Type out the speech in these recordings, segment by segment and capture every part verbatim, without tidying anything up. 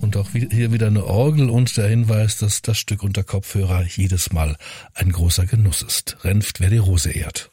Und auch hier wieder eine Orgel und der Hinweis, dass das Stück unter Kopfhörer jedes Mal ein großer Genuss ist. Renft, wer die Rose ehrt.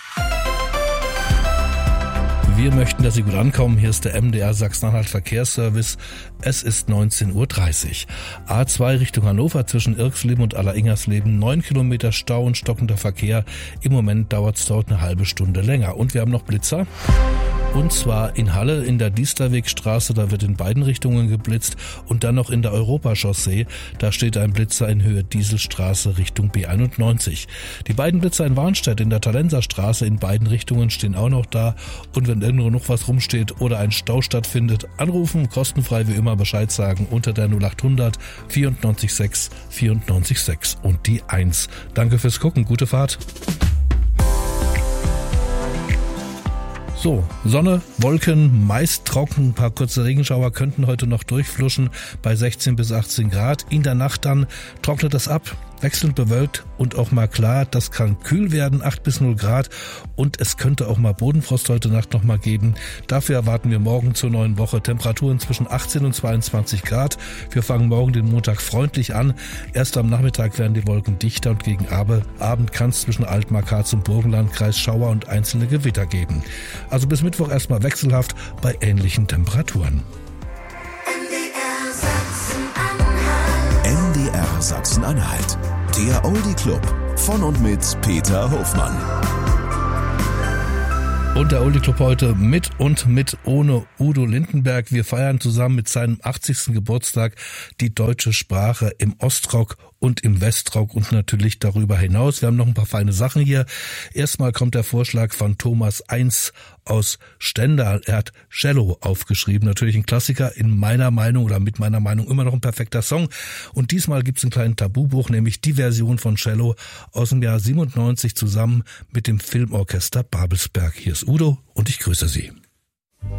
Wir möchten, dass Sie gut ankommen. Hier ist der M D R Sachsen-Anhalt Verkehrsservice. Es ist neunzehn Uhr dreißig. A zwei Richtung Hannover zwischen Irxleben und Alleringhersleben. Neun Kilometer Stau und stockender Verkehr. Im Moment dauert es dort eine halbe Stunde länger. Und wir haben noch Blitzer. Und zwar in Halle in der Diesterwegstraße, da wird in beiden Richtungen geblitzt. Und dann noch in der Europachaussee, da steht ein Blitzer in Höhe Dieselstraße Richtung B einundneunzig. Die beiden Blitzer in Warnstedt in der Talenserstraße in beiden Richtungen stehen auch noch da. Und wenn irgendwo noch was rumsteht oder ein Stau stattfindet, anrufen, kostenfrei wie immer Bescheid sagen unter der null acht hundert vierundneunzig sechs vierundneunzig sechs und die eins. Danke fürs Gucken, gute Fahrt. So, Sonne, Wolken, meist trocken, ein paar kurze Regenschauer könnten heute noch durchfluschen bei sechzehn bis achtzehn Grad. In der Nacht dann trocknet das ab, wechselnd bewölkt und auch mal klar. Das kann kühl werden, acht bis null Grad und es könnte auch mal Bodenfrost heute Nacht noch mal geben. Dafür erwarten wir morgen zur neuen Woche Temperaturen zwischen achtzehn und zweiundzwanzig Grad. Wir fangen morgen den Montag freundlich an. Erst am Nachmittag werden die Wolken dichter und gegen Abend kann es zwischen Altmark, Harz und Burgenlandkreis Schauer und einzelne Gewitter geben. Also bis Mittwoch erstmal wechselhaft bei ähnlichen Temperaturen. N D R Sachsen-Anhalt. Der Oldie Club von und mit Peter Hofmann. Und der Oldie Club heute mit und mit ohne Udo Lindenberg. Wir feiern zusammen mit seinem achtzigsten Geburtstag die deutsche Sprache im Ostrock und im Westrock und natürlich darüber hinaus. Wir haben noch ein paar feine Sachen hier. Erstmal kommt der Vorschlag von Thomas Eins aus Stendal. Er hat Cello aufgeschrieben. Natürlich ein Klassiker, in meiner Meinung oder mit meiner Meinung immer noch ein perfekter Song. Und diesmal gibt's einen kleinen Tabubuch, nämlich die Version von Cello aus dem Jahr siebenundneunzig zusammen mit dem Filmorchester Babelsberg. Hier ist Udo und ich grüße Sie.